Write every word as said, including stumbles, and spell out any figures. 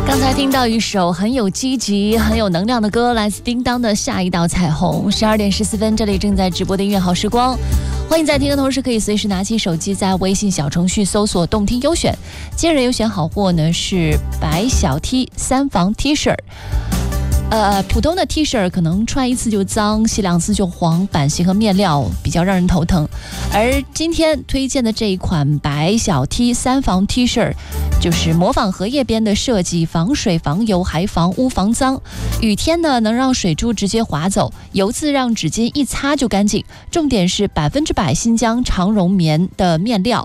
刚才听到一首很有积极、很有能量的歌，来自叮当的《下一道彩虹》。十二点十四分，这里正在直播的音乐好时光，欢迎在听的同时可以随时拿起手机，在微信小程序搜索动听优选。今日优选好货呢是白小 T 三防 T 恤。呃，普通的 T 恤可能穿一次就脏，洗两次就黄，版型和面料比较让人头疼。而今天推荐的这一款白小 T 三防 T 恤，就是模仿荷叶边的设计，防水、防油，还防污、防脏。雨天呢，能让水珠直接滑走，油渍让纸巾一擦就干净。重点是百分之百新疆长绒棉的面料，